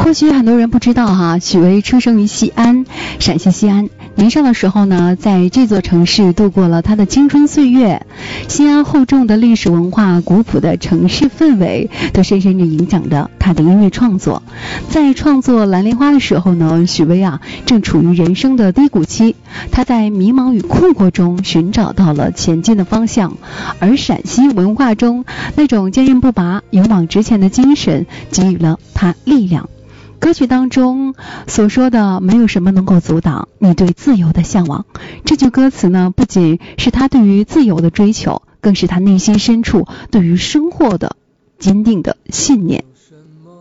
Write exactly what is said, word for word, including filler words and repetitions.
或许很多人不知道哈，许巍出生于西安，陕西西安。年少的时候呢，在这座城市度过了他的青春岁月。西安厚重的历史文化、古朴的城市氛围，都深深地影响着他的音乐创作。在创作《蓝莲花》的时候呢，许巍啊正处于人生的低谷期，他在迷茫与困惑中寻找到了前进的方向。而陕西文化中那种坚韧不拔、勇往直前的精神，给予了他力量。歌曲当中所说的没有什么能够阻挡你对自由的向往，这句歌词呢，不仅是他对于自由的追求，更是他内心深处对于生活的坚定的信念。